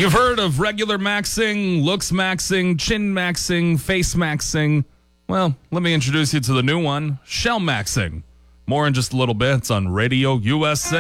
You've heard of regular maxing, looks maxing, chin maxing, face maxing. Well, let me introduce you to the new one, shell maxing. More in just a little bit. It's on Radio USA.